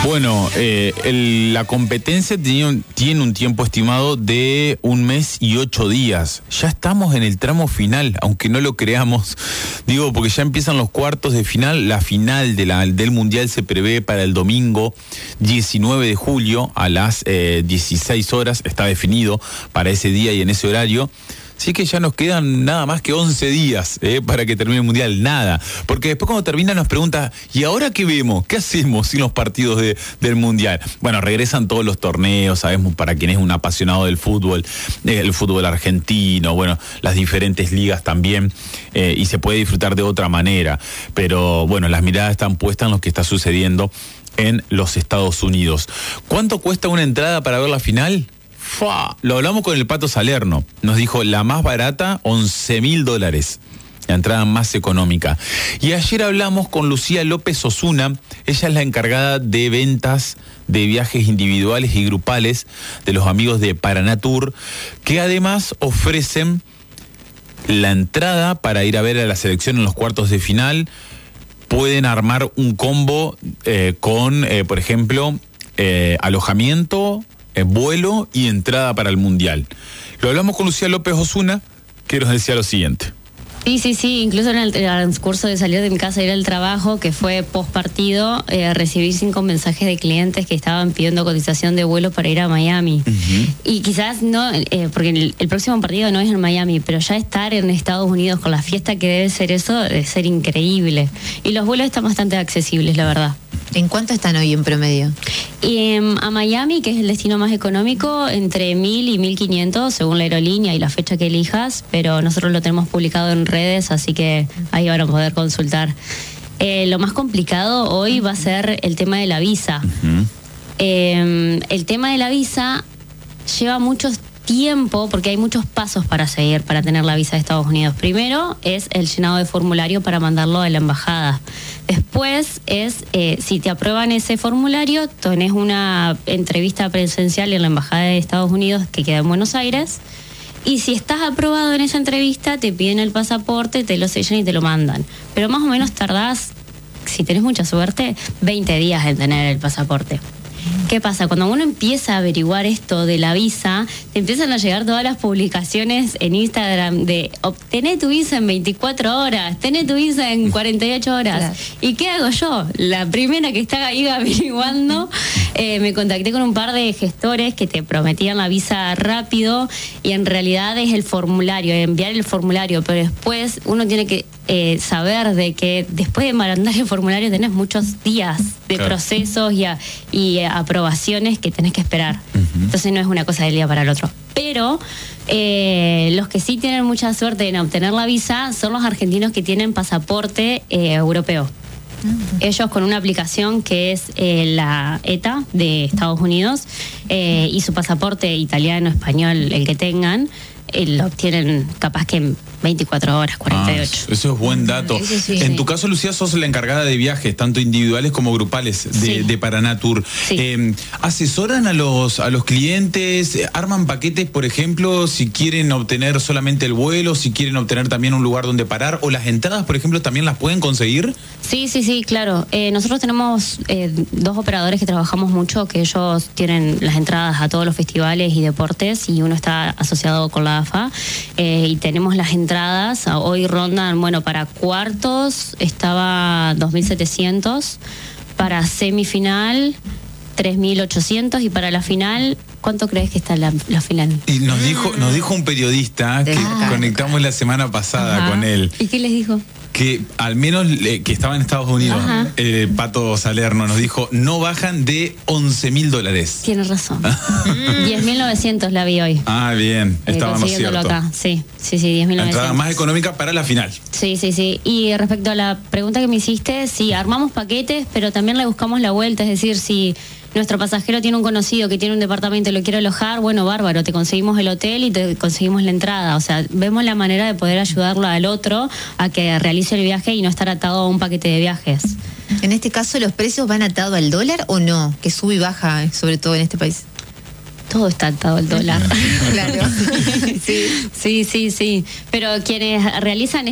Bueno, la competencia tiene un tiempo estimado de 1 mes y 8 días. Ya estamos en el tramo final, aunque no lo creamos. Digo, porque ya empiezan los cuartos de final. La final del Mundial se prevé para el domingo 19 de julio a las 16 horas. Está definido para ese día y en ese horario. Así que ya nos quedan nada más que 11 días para que termine el Mundial. Nada. Porque después cuando termina nos pregunta, ¿y ahora qué vemos? ¿Qué hacemos sin los partidos del Mundial? Bueno, regresan todos los torneos, sabemos, para quien es un apasionado del fútbol, el fútbol argentino, bueno, las diferentes ligas también, y se puede disfrutar de otra manera. Pero bueno, las miradas están puestas en lo que está sucediendo en los Estados Unidos. ¿Cuánto cuesta una entrada para ver la final? Lo hablamos con el Pato Salerno. Nos dijo la más barata, $11.000. La entrada más económica. Y ayer hablamos con Lucía López Osuna. Ella es la encargada de ventas de viajes individuales y grupales de los amigos de Paraná Tour, que además ofrecen la entrada para ir a ver a la selección en los cuartos de final. Pueden armar un combo con, por ejemplo, alojamiento, vuelo y entrada para el Mundial. Lo hablamos con Lucía López Osuna, que nos decía lo siguiente. Sí, incluso en el transcurso de salir de mi casa e ir al trabajo, que fue post partido, recibí 5 mensajes de clientes que estaban pidiendo cotización de vuelo para ir a Miami. Y quizás no, porque el próximo partido no es en Miami, pero ya estar en Estados Unidos con la fiesta que debe ser eso, debe ser increíble. Y los vuelos están bastante accesibles, la verdad. ¿En cuánto están hoy en promedio? A Miami, que es el destino más económico, entre 1.000 y 1.500 según la aerolínea y la fecha que elijas, pero nosotros lo tenemos publicado en redes, así que ahí van a poder consultar. Lo más complicado hoy va a ser el tema de la visa. El tema de la visa lleva mucho tiempo porque hay muchos pasos para seguir para tener la visa de Estados Unidos. Primero es el llenado de formulario para mandarlo a la embajada. Después es, si te aprueban ese formulario, tenés una entrevista presencial en la embajada de Estados Unidos que queda en Buenos Aires. Y si estás aprobado en esa entrevista, te piden el pasaporte, te lo sellan y te lo mandan. Pero más o menos tardás, si tenés mucha suerte, 20 días en tener el pasaporte. ¿Qué pasa? Cuando uno empieza a averiguar esto de la visa, te empiezan a llegar todas las publicaciones en Instagram de obtener tu visa en 24 horas, tener tu visa en 48 horas. Claro. ¿Y qué hago yo? La primera que estaba ahí averiguando, me contacté con un par de gestores que te prometían la visa rápido y en realidad es el formulario, enviar el formulario, pero después uno tiene que saber de que después de mandar el formulario tenés muchos días de procesos y aprobaciones que tenés que esperar. Entonces no es una cosa del día para el otro. Pero los que sí tienen mucha suerte en obtener la visa son los argentinos que tienen pasaporte europeo. Ellos con una aplicación que es la ETA de Estados Unidos y su pasaporte italiano, español, el que tengan, lo obtienen capaz que en 24 horas, 48. Eso es buen dato. En tu caso, Lucía, sos la encargada de viajes, tanto individuales como grupales de Paraná Tour. ¿Asesoran a los clientes? ¿Arman paquetes, por ejemplo, si quieren obtener solamente el vuelo, si quieren obtener también un lugar donde parar? ¿O las entradas, por ejemplo, también las pueden conseguir? Sí, claro. Nosotros tenemos 2 operadores que trabajamos mucho, que ellos tienen las entradas a todos los festivales y deportes, y uno está asociado con la AFA, y tenemos las entradas, hoy rondan, bueno, para cuartos estaba 2.700, para semifinal 3.800 y para la final, ¿cuánto crees que está la final? Y nos dijo un periodista que conectamos la semana pasada con él. ¿Y qué les dijo? Que al menos que estaba en Estados Unidos, Pato Salerno nos dijo, no bajan de $11.000. Tienes razón. 10.900 la vi hoy. Ah, bien, estábamos cierto. Acá. Sí, 10.900. La entrada más económica para la final. Sí. Y respecto a la pregunta que me hiciste, sí, armamos paquetes, pero también le buscamos la vuelta, es decir, si nuestro pasajero tiene un conocido que tiene un departamento y lo quiere alojar, bueno, bárbaro, te conseguimos el hotel y te conseguimos la entrada. O sea, vemos la manera de poder ayudarlo al otro a que realice el viaje y no estar atado a un paquete de viajes. En este caso, ¿los precios van atados al dólar o no? Que sube y baja, sobre todo en este país. Todo está atado al dólar. Claro. Sí. Pero quienes realizan